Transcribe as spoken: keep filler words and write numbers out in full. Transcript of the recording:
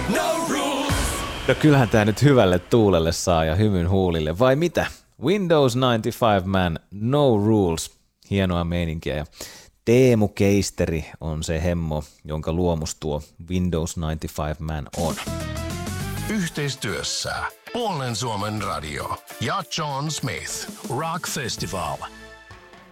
No rules. No kyllähän tää nyt hyvälle tuulelle saa ja hymyn huulille, vai mitä? Windows yhdeksänkymmentäviisi Man, No Rules. Hienoa meininkiä ja Teemu Keisteri on se hemmo, jonka luomus tuo Windows yhdeksänkymmentäviisi Man on. Yhteistyössä Puolen Suomen radio ja John Smith Rock Festival.